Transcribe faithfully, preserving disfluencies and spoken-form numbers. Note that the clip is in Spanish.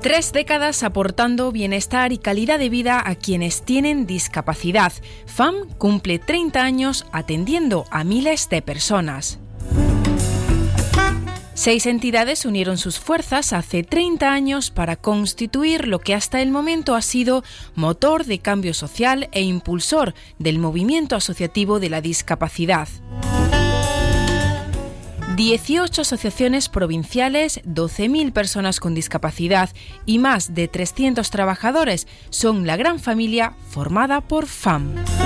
Tres décadas aportando bienestar y calidad de vida a quienes tienen discapacidad. F A M cumple treinta años atendiendo a miles de personas. Seis entidades unieron sus fuerzas hace treinta años para constituir lo que hasta el momento ha sido motor de cambio social e impulsor del movimiento asociativo de la discapacidad. dieciocho asociaciones provinciales, doce mil personas con discapacidad y más de trescientos trabajadores son la gran familia formada por F A M.